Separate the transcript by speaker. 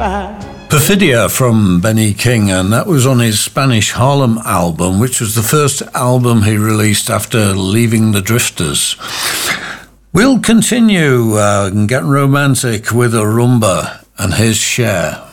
Speaker 1: Perfidia from Benny King, and that was on his Spanish Harlem album, which was the first album he released after leaving the Drifters. We'll continue getting romantic with a rumba and his share.